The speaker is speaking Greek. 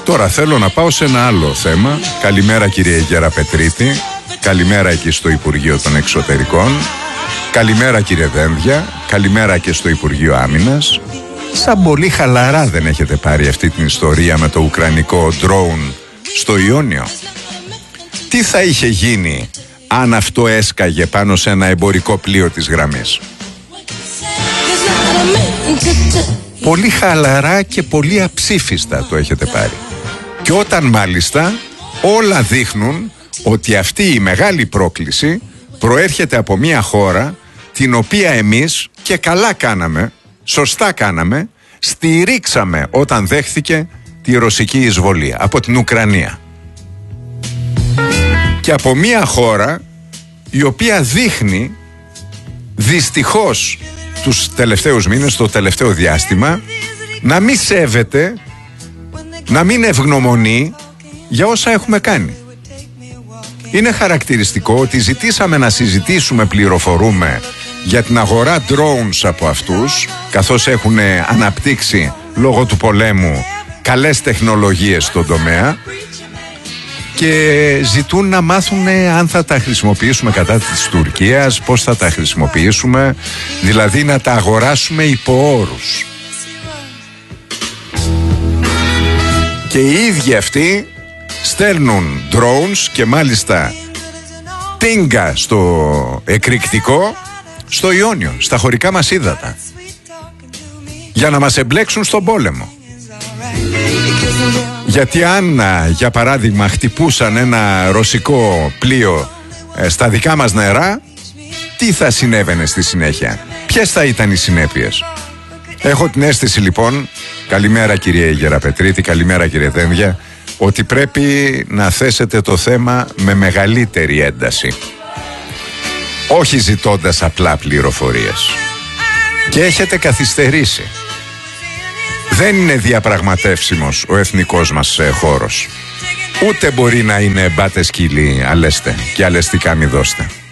Τώρα θέλω να πάω σε ένα άλλο θέμα. Καλημέρα κύριε Γεραπετρίτη. Καλημέρα εκεί στο Υπουργείο των Εξωτερικών. Καλημέρα κύριε Δένδια. Καλημέρα και στο Υπουργείο Άμυνας. Σαν πολύ χαλαρά δεν έχετε πάρει αυτή την ιστορία με το ουκρανικό drone στο Ιόνιο? Τι θα είχε γίνει αν αυτό έσκαγε πάνω σε ένα εμπορικό πλοίο της γραμμής? Πολύ χαλαρά και πολύ αψήφιστα το έχετε πάρει. Και όταν μάλιστα όλα δείχνουν ότι αυτή η μεγάλη πρόκληση προέρχεται από μια χώρα την οποία εμείς, και καλά κάναμε, σωστά κάναμε, στηρίξαμε όταν δέχθηκε τη ρωσική εισβολή από την Ουκρανία. Και από μια χώρα η οποία δείχνει δυστυχώς τους τελευταίους μήνες, το τελευταίο διάστημα, να μην σέβεται, να μην ευγνωμονεί για όσα έχουμε κάνει. Είναι χαρακτηριστικό ότι ζητήσαμε να συζητήσουμε, πληροφορούμε, για την αγορά drones από αυτούς, καθώς έχουν αναπτύξει λόγω του πολέμου καλές τεχνολογίες στον τομέα, και ζητούν να μάθουν αν θα τα χρησιμοποιήσουμε κατά της Τουρκίας, πώς θα τα χρησιμοποιήσουμε, δηλαδή να τα αγοράσουμε υπό όρους. Και οι ίδιοι αυτοί στέλνουν drones, και μάλιστα τίνγκα στο εκρηκτικό, στο Ιόνιο, στα χωρικά μας ύδατα, για να μας εμπλέξουν στον πόλεμο. Γιατί αν, για παράδειγμα, χτυπούσαν ένα ρωσικό πλοίο στα δικά μας νερά, τι θα συνέβαινε στη συνέχεια? Ποιες θα ήταν οι συνέπειες? Έχω την αίσθηση λοιπόν, καλημέρα κύριε Γεραπετρίτη, καλημέρα κύριε Δένδια, ότι πρέπει να θέσετε το θέμα με μεγαλύτερη ένταση, όχι ζητώντας απλά πληροφορίες. Και έχετε καθυστερήσει. Δεν είναι διαπραγματεύσιμος ο εθνικός μας χώρος. Ούτε μπορεί να είναι μπάτε σκυλί, αλέστε, και αλεστικά μη δώστε.